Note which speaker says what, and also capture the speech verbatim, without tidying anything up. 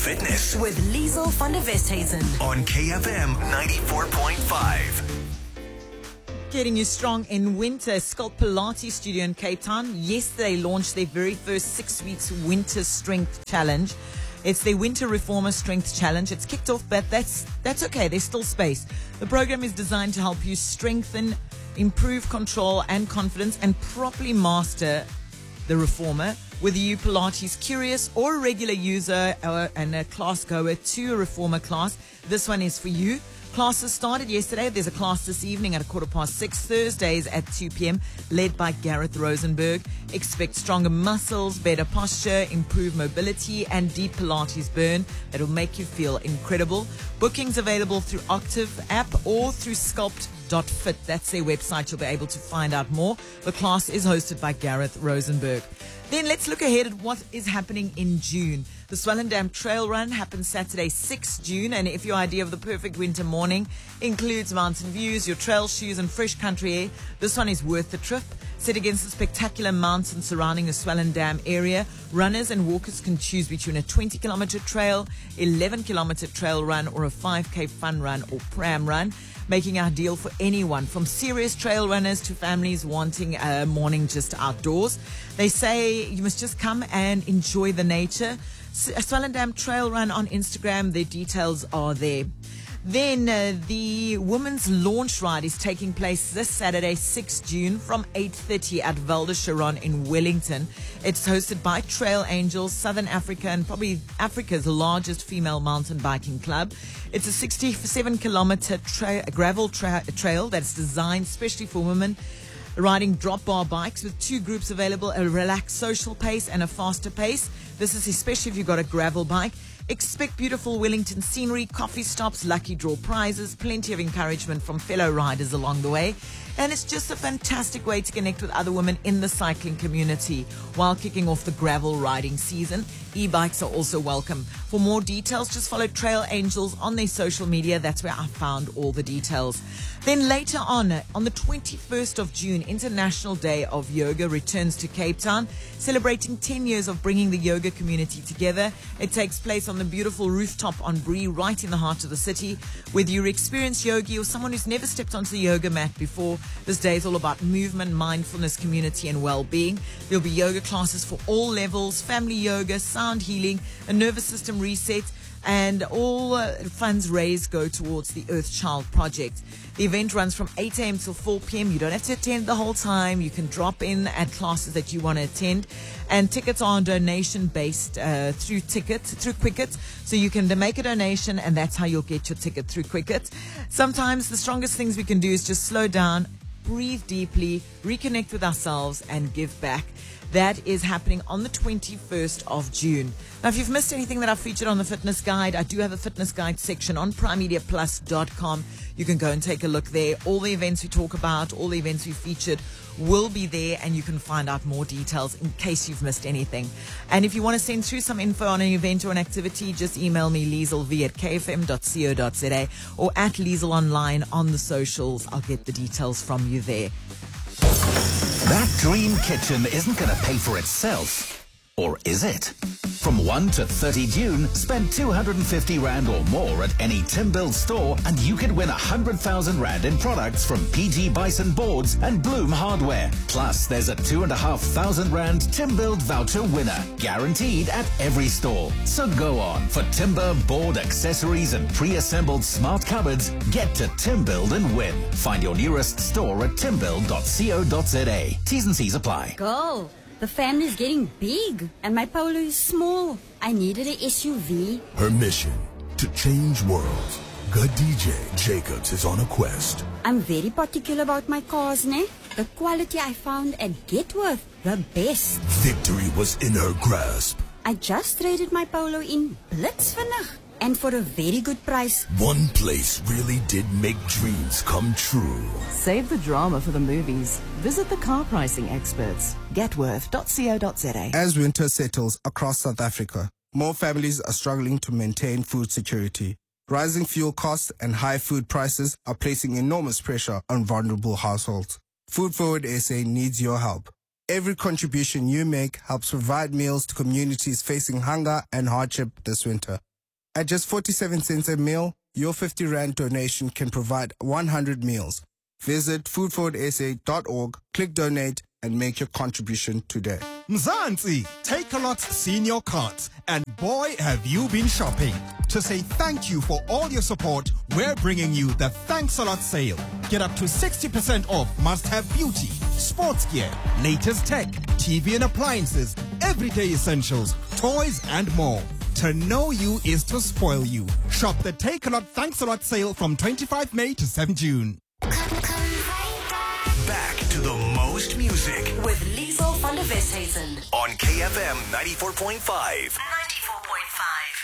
Speaker 1: Fitness
Speaker 2: with Liesel van der Westhuizen
Speaker 1: on K F M ninety-four point five.
Speaker 3: Getting you strong in winter. Sculpt Pilates Studio in Cape Town yesterday launched their very first six weeks winter strength challenge. It's their winter reformer strength challenge. It's kicked off, but that's that's okay. There's still space. The program is designed to help you strengthen, improve control and confidence, and properly master the reformer. Whether you Pilates curious or a regular user or, and a class goer to a reformer class, this one is for you. Classes started yesterday. There's a class this evening at a quarter past six, Thursdays at two p.m, led by Gareth Rosenberg. Expect stronger muscles, better posture, improved mobility, and deep Pilates burn that will make you feel incredible. Bookings available through Octave app or through sculpt dot fit. That's their website. You'll be able to find out more. The class is hosted by Gareth Rosenberg. Then let's look ahead at what is happening in June. The Swellendam Trail Run happens Saturday, sixth of June, and if your idea of the perfect winter morning includes mountain views, your trail shoes and fresh country air, this one is worth the trip. Set against the spectacular mountains surrounding the Swellendam area, runners and walkers can choose between a twenty kilometer trail, eleven kilometer trail run, or a five K fun run or pram run, making it ideal for anyone, from serious trail runners to families wanting a morning just outdoors. They say you must just come and enjoy the nature. Swellendam Trail Run on Instagram, the details are there. Then uh, the women's launch ride is taking place this Saturday, sixth of June, from eight thirty at Val de Charon in Wellington. It's hosted by Trail Angels, Southern Africa, and probably Africa's largest female mountain biking club. It's a sixty-seven kilometer tra- gravel tra- trail that's designed especially for women, riding drop bar bikes with two groups available, a relaxed social pace and a faster pace. This is especially if you've got a gravel bike. Expect beautiful Wellington scenery, coffee stops, lucky draw prizes, plenty of encouragement from fellow riders along the way. And it's just a fantastic way to connect with other women in the cycling community while kicking off the gravel riding season. E-bikes are also welcome. For more details, just follow Trail Angels on their social media. That's where I found all the details. Then later on, on the twenty-first of June, International Day of Yoga returns to Cape Town, celebrating ten years of bringing the yoga community together. It takes place on the beautiful rooftop on Bree, right in the heart of the city. Whether you're an experienced yogi or someone who's never stepped onto the yoga mat before, this day is all about movement, mindfulness, community, and well-being. There'll be yoga classes for all levels, family yoga, sound healing, a nervous system reset, and all uh, funds raised go towards the Earth Child Project. The event runs from eight a.m. till four p.m. You don't have to attend the whole time. You can drop in at classes that you want to attend. And tickets are donation-based uh, through tickets, through Quicket. So you can make a donation, and that's how you'll get your ticket, through Quicket. Sometimes the strongest things we can do is just slow down, breathe deeply, reconnect with ourselves, and give back. That is happening on the twenty-first of June. Now, if you've missed anything that I've featured on the fitness guide, I do have a fitness guide section on prime media plus dot com. You can go and take a look there. All the events we talk about, all the events we featured will be there, and you can find out more details in case you've missed anything. And if you want to send through some info on an event or an activity, just email me, lieselv at k f m dot co dot z a or at Liesel Online on the socials. I'll get the details from you there.
Speaker 1: That dream kitchen isn't going to pay for itself, or is it? From first to thirtieth of June, spend two hundred fifty rand or more at any Timbuild store and you could win one hundred thousand rand in products from P G Bison Boards and Bloom Hardware. Plus, there's a two thousand five hundred rand Timbuild voucher winner, guaranteed at every store. So go on. For timber, board, accessories and pre-assembled smart cupboards, get to Timbuild and win. Find your nearest store at timbuild dot co dot z a. T's and C's apply.
Speaker 4: Go. The family is getting big, and my Polo is small. I needed an S U V.
Speaker 5: Her mission, to change worlds. Good D J Jacobs is on a quest.
Speaker 4: I'm very particular about my cars, ne? The quality I found at Getworth, the best.
Speaker 5: Victory was in her grasp.
Speaker 4: I just traded my Polo in Blitz vannacht. And for a very good price.
Speaker 5: One place really did make dreams come true.
Speaker 6: Save the drama for the movies. Visit the car pricing experts. getworth dot co dot z a.
Speaker 7: As winter settles across South Africa, more families are struggling to maintain food security. Rising fuel costs and high food prices are placing enormous pressure on vulnerable households. Food Forward S A needs your help. Every contribution you make helps provide meals to communities facing hunger and hardship this winter. At just forty-seven cents a meal, your fifty rand donation can provide one hundred meals. Visit food forward s a dot org, click donate, and make your contribution today.
Speaker 8: Mzansi, Takealot's senior cards, and boy have you been shopping. To say thank you for all your support, we're bringing you the Thanks a Lot sale. Get up to sixty percent off must-have beauty, sports gear, latest tech, T V and appliances, everyday essentials, toys and more. To know you is to spoil you. Shop the Takealot Thanks a Lot sale from twenty-fifth May to seventh June.
Speaker 5: Back to the most music
Speaker 2: With Liesel van der Westhuizen
Speaker 5: on K F M ninety-four point five.